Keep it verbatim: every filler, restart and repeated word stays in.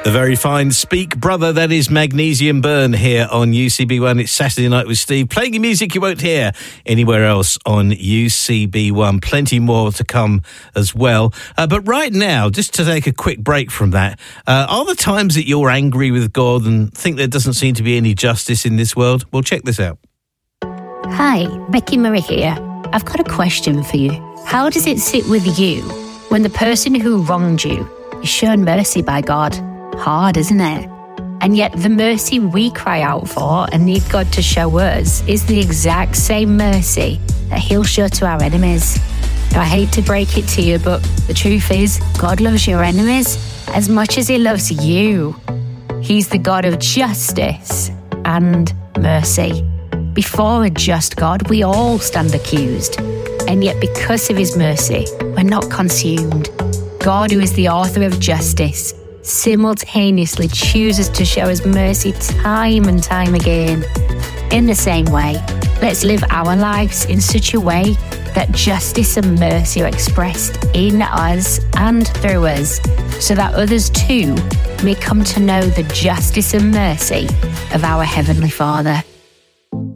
The very fine Speak Brother, that is Magnesium Burn here on U C B one. It's Saturday Night with Steve, playing you music you won't hear anywhere else on U C B one. Plenty more to come as well. Uh, but right now, just to take a quick break from that, uh, are the times that you're angry with God and think there doesn't seem to be any justice in this world? Well, check this out. Hi, Becky Murray here. I've got a question for you. How does it sit with you when the person who wronged you is shown mercy by God? Hard, isn't it? And yet the mercy we cry out for and need God to show us is the exact same mercy that he'll show to our enemies. Now, I hate to break it to you, but the truth is, God loves your enemies as much as he loves you. He's the God of justice and mercy. Before a just God, we all stand accused. And yet because of his mercy, we're not consumed. God, who is the author of justice, simultaneously chooses to show us mercy time and time again. In the same way, let's live our lives in such a way that justice and mercy are expressed in us and through us, so that others too may come to know the justice and mercy of our Heavenly Father.